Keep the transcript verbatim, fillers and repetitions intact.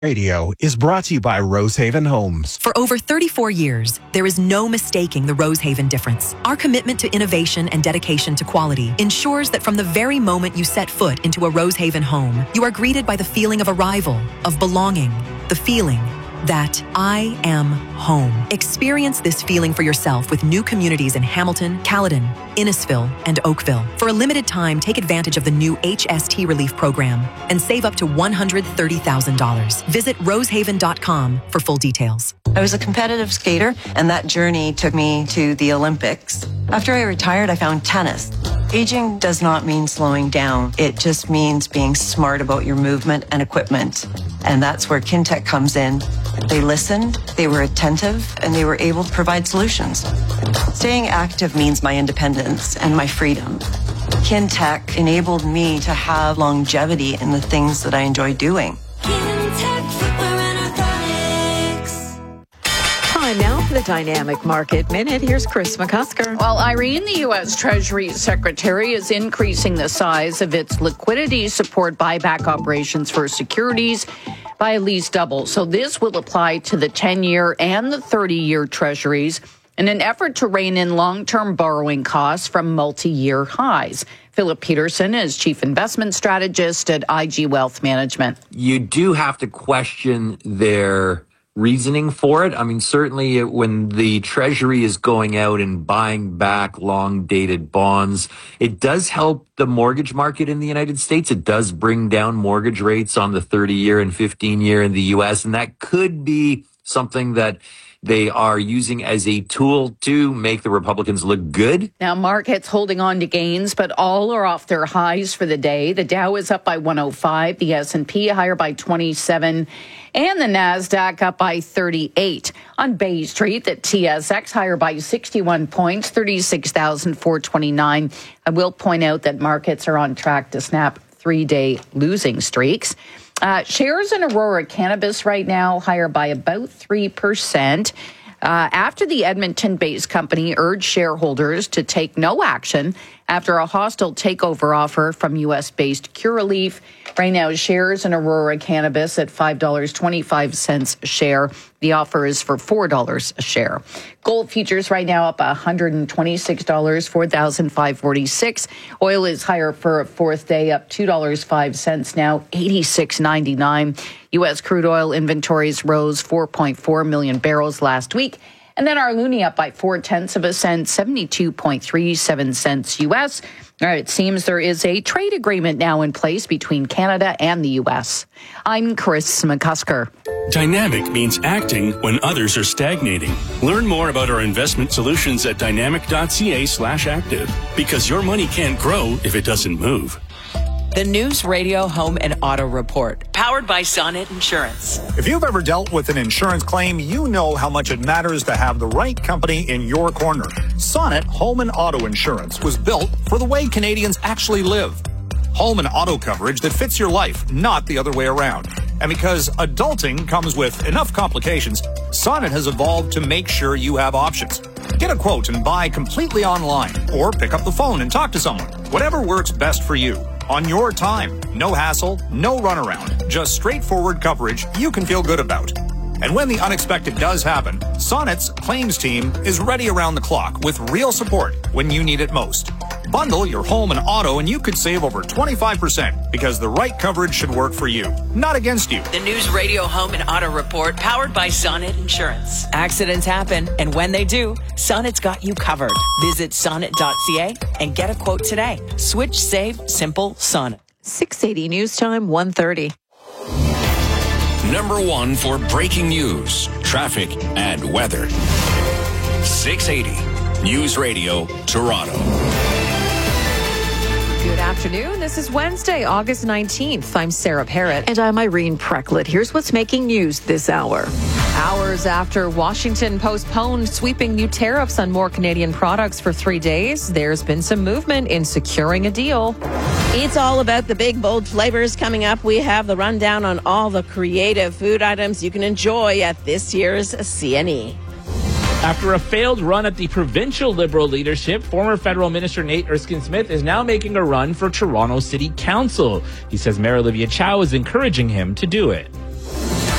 Radio is brought to you by Rosehaven Homes. For over thirty-four years, there is no mistaking the Rosehaven difference. Our commitment to innovation and dedication to quality ensures that from the very moment you set foot into a Rosehaven home, you are greeted by the feeling of arrival, of belonging, the feeling that I am home. Experience this feeling for yourself with new communities in Hamilton, Caledon, Innisfil, and Oakville. For a limited time, take advantage of the new H S T Relief Program and save up to one hundred thirty thousand dollars. Visit rosehaven dot com for full details. I was a competitive skater, and that journey took me to the Olympics. After I retired, I found tennis. Aging does not mean slowing down. It just means being smart about your movement and equipment. And that's where Kintec comes in. They listened, they were attentive, and they were able to provide solutions. Staying active means my independence and my freedom. Kintec enabled me to have longevity in the things that I enjoy doing. Kintec Footwear and Orthotics. Time now for the Dynamic Market Minute. Here's Chris McCusker. Well, Irene, the U S. Treasury Secretary, is increasing the size of its liquidity support buyback operations for securities by at least double. So this will apply to the ten-year and the thirty-year treasuries in an effort to rein in long-term borrowing costs from multi-year highs. Philip Peterson is Chief Investment Strategist at I G Wealth Management. You do have to question their reasoning for it. I mean, certainly when the Treasury is going out and buying back long-dated bonds, it does help the mortgage market in the United States. It does bring down mortgage rates on the thirty-year and fifteen-year in the U S, and that could be something that they are using as a tool to make the Republicans look good. Now, markets holding on to gains, but all are off their highs for the day. The Dow is up by one oh five, the S and P higher by twenty-seven, and the NASDAQ up by thirty-eight. On Bay Street, the T S X higher by sixty-one points, thirty-six thousand four hundred twenty-nine. I will point out that markets are on track to snap three-day losing streaks. Uh, shares in Aurora Cannabis right now higher by about three percent. Uh, after the Edmonton-based company urged shareholders to take no action after a hostile takeover offer from U S-based Curaleaf. Right now, shares in Aurora Cannabis at five dollars and twenty-five cents a share. The offer is for four dollars a share. Gold futures right now up one hundred twenty-six dollars, four thousand five hundred forty-six dollars. Oil is higher for a fourth day, up two dollars and five cents now, eighty-six ninety-nine. U S crude oil inventories rose four point four million barrels last week. And then our loonie up by four tenths of a cent, seventy-two point three seven cents U S. All right, it seems there is a trade agreement now in place between Canada and the U S. I'm Chris McCusker. Dynamic means acting when others are stagnating. Learn more about our investment solutions at dynamic.ca slash active, because your money can't grow if it doesn't move. The News Radio Home and Auto Report, powered by Sonnet Insurance. If you've ever dealt with an insurance claim, you know how much it matters to have the right company in your corner. Sonnet Home and Auto Insurance was built for the way Canadians actually live. Home and auto coverage that fits your life, not the other way around. And because adulting comes with enough complications, Sonnet has evolved to make sure you have options. Get a quote and buy completely online, or pick up the phone and talk to someone. Whatever works best for you. On your time. No hassle, no runaround. Just straightforward coverage you can feel good about. And when the unexpected does happen, Sonnet's claims team is ready around the clock with real support when you need it most. Bundle your home and auto and you could save over twenty-five percent, because the right coverage should work for you, not against you. The News Radio Home and Auto Report, powered by Sonnet Insurance. Accidents happen, and when they do, Sonnet's got you covered. Visit sonnet dot c a and get a quote today. Switch, save, simple, Sonnet. six eighty News Time, one thirty. Number one for breaking news, traffic, and weather. six eighty News Radio, Toronto. Good afternoon. This is Wednesday, August nineteenth. I'm Sarah Parrott. And I'm Irene Precklett. Here's what's making news this hour. Hours after Washington postponed sweeping new tariffs on more Canadian products for three days, there's been some movement in securing a deal. It's all about the big, bold flavors coming up. We have the rundown on all the creative food items you can enjoy at this year's C N E. After a failed run at the provincial Liberal leadership, former federal minister Nate Erskine-Smith is now making a run for Toronto City Council. He says Mayor Olivia Chow is encouraging him to do it.